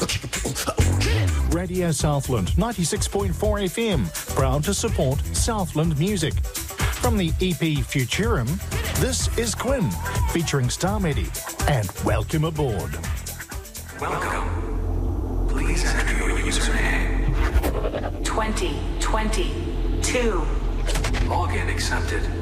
Radio Southland 96.4 FM, proud to support Southland music. From the EP Futurum, this is Quinn, featuring Starmedi, and welcome aboard. Welcome. Please enter your username. 2022. Login accepted.